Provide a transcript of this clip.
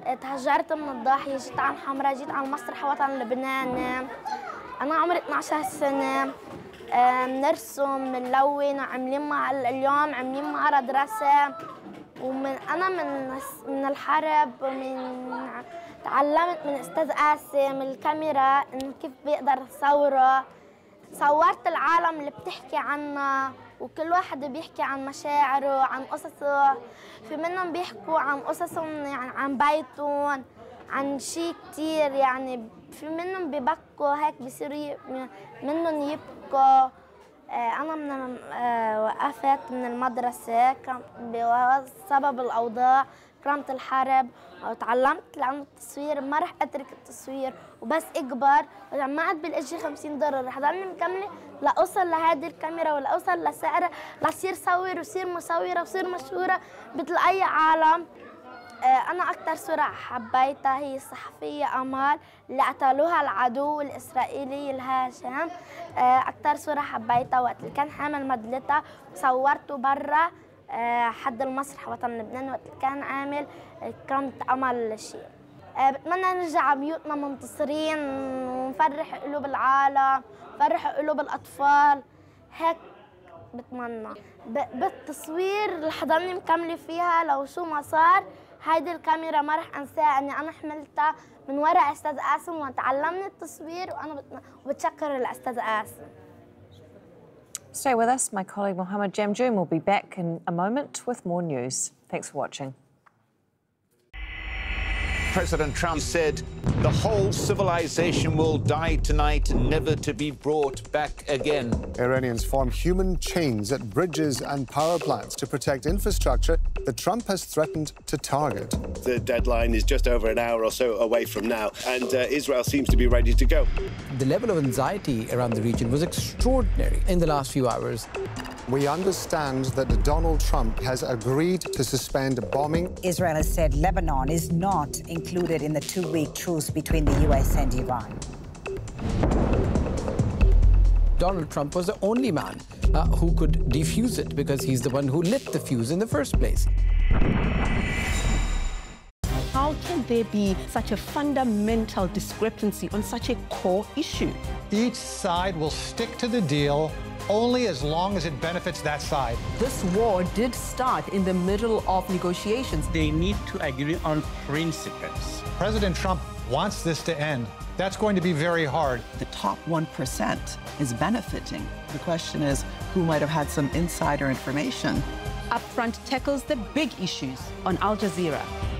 تهجرت من الضاحية، جيت على الحمراء، جيت على مسرح وطن لبنان. أنا عمري 12 سنة. بنرسم، بنلون، وعاملين اليوم عاملين معرض رسم. أنا من الحرب، تعلمت من أستاذ قاسم الكاميرا إنه كيف بيقدر صوره. صورت العالم اللي بتحكي عنا، وكل واحد بيحكي عن مشاعره، عن قصصه. في منهم بيحكوا عن قصصهم، يعني عن بيتهم، عن شيء كتير. يعني في منهم ببكوا هيك، بيصيروا منهم يبكوا. أنا وقفت من المدرسة بسبب الأوضاع، كرامة الحرب، وتعلمت لأنه التصوير ما رح أترك التصوير وبس أكبر. جمعت بالإجي $50، رح ضلني مكملة لأوصل لهذه الكاميرا، ولا أوصل لسعرها، لصير صور وصير مصورة وصير مشهورة مثل أي عالم. أنا أكثر صورة حبيتها هي الصحفية أمال اللي قتلوها العدو الإسرائيلي الهاشم. أكثر صورة حبيتها وقت اللي كان حامل مدلتها، صورته برا حد المسرح وطن لبنان وقت اللي كان عامل كرامة أمل الشيء. بتمنى نرجع بيوتنا منتصرين ونفرح قلوب العالم، نفرح قلوب الأطفال، هيك بتمنى. بالتصوير اللي حضرني مكملة فيها لو شو ما صار. هيدي الكاميرا ما رح انساها، اني انا حملتها من وراء استاذ قاسم وتعلمني التصوير، وانا بتشكر الاستاذ قاسم. Stay with us. My colleague Mohammed Jamjoom will be back in a moment with more news. Thanks for watching. President Trump said the whole civilization will die tonight, never to be brought back again. Iranians form human chains at bridges and power plants to protect infrastructure that Trump has threatened to target. The deadline is just over an hour or so away from now, and Israel seems to be ready to go. The level of anxiety around the region was extraordinary in the last few hours. We understand that Donald Trump has agreed to suspend bombing. Israel has said Lebanon is not included in the two-week truce between the US and Iran. Donald Trump was the only man who could defuse it because he's the one who lit the fuse in the first place. How can there be such a fundamental discrepancy on such a core issue? Each side will stick to the deal only as long as it benefits that side. This war did start in the middle of negotiations. They need to agree on principles. President Trump wants this to end. That's going to be very hard. The top 1% is benefiting. The question is, who might have had some insider information? Upfront tackles the big issues on Al Jazeera.